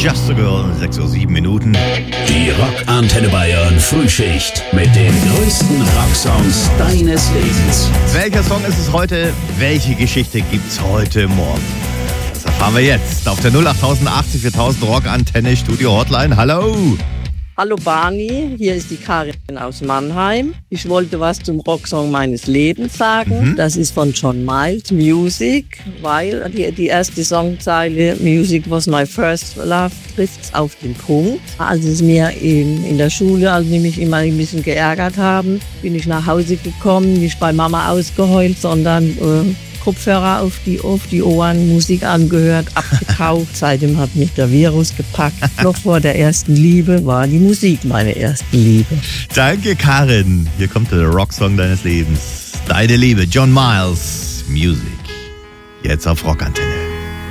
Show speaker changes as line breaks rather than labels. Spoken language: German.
Just a Girl, 6:07 Uhr.
Die Rockantenne Bayern Frühschicht mit den größten Rocksongs deines Lebens.
Welcher Song ist es heute? Welche Geschichte gibt's heute Morgen? Das erfahren wir jetzt auf der 08080 4000 Rockantenne Studio Hotline. Hallo!
Hallo Barney, hier ist die Karin aus Mannheim. Ich wollte was zum Rocksong meines Lebens sagen. Das ist von John Miles, Music, weil die erste Songzeile Music was my first love trifft auf den Punkt. Als es mir in der Schule, als die mich immer ein bisschen geärgert haben, bin ich nach Hause gekommen, nicht bei Mama ausgeheult, sondern Kopfhörer auf die Ohren, Musik angehört, abgetaucht. Seitdem hat mich der Virus gepackt. Noch vor der ersten Liebe war die Musik meine erste Liebe.
Danke, Karin. Hier kommt der Rocksong deines Lebens. Deine Liebe, John Miles, Music. Jetzt auf Rockantenne.